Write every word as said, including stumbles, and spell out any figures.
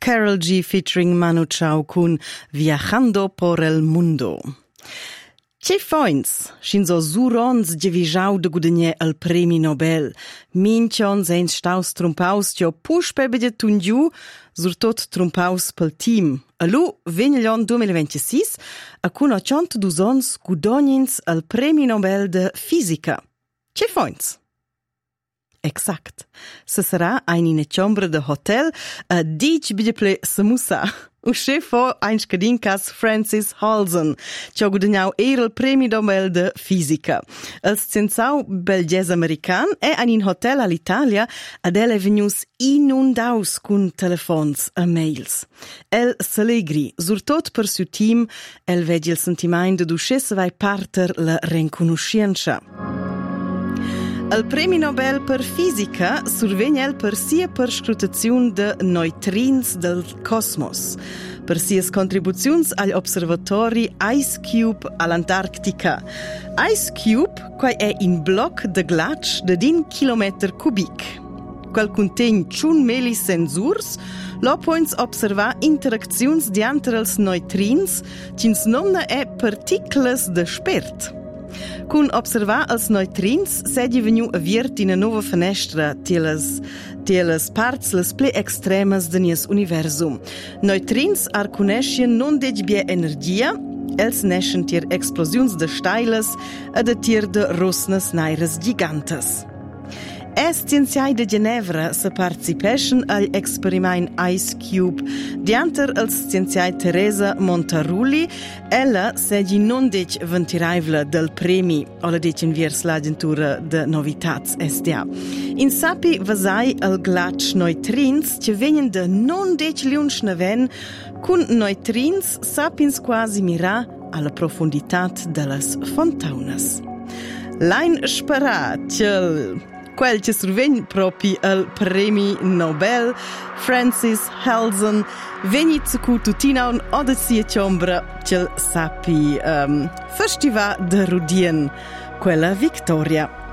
Karol G featuring Manu Chao con Viajando por el Mundo. C'è foins, scinzo surons divisau de gudagne al Premi Nobel. Minchons ein staus trumpaus tio pushpe bede tundiu, surtot trumpaus pel team. Alu, vegnelion duemilaventissis, a cuno ciont dusons gudonins al Premi Nobel de Fisica. C'è foins? Exact. Se sarà ein in chombra de hotel a dic bideple samusa. O chefo ein scadincas Francis Halzen, cio guadagnau era il Premi Nobel de Fisica. El scienzau belges american e ein in hotel all'Italia ad el è venius inundaus cun telefons e mails. El s'allegri, surtot per su team, el vegi il sentimain de duce se vai parter la renconoscenza. Il Premi Nobel per Fisica survegna el per sia per scrutazione de neutrins del cosmos, per sias contribuzions agli observatori Ice Cube all'Antarctica. Ice Cube, quai è in bloc de glatsch de din kilometer cubic. Quel contegn ciun meli sensurs, lo poins observar interaczions dianter els neutrins, cins nomna è particles de spert. Cun observar els neutrins sedi veniu aviert in a nova finestra tielas, tielas parts les ple extremas de nies universum. Neutrins ar cunescien non deg bie energia, els neschen tier explosiuns de steiles e de tier de rosnes naires gigantes. Es scienziai de Ginevra se participeschen al experiment Ice Cube dianter els scienziai Teresa Montarulli. Ella segi non dec ventiraivla del premi ola dec inviers l'agentura de novitats S D A. In sapi vasai al glatsch neutrins ce venien de non dec liunsch naven cun neutrins sapins quasi mira alla profunditat de las fontaunas. Lain spera cel quel che survegn propi al Premi Nobel Francis Halzen venit su cu tutinaun oda sia chombra cel sapi um, festiva de rudien quella victoria.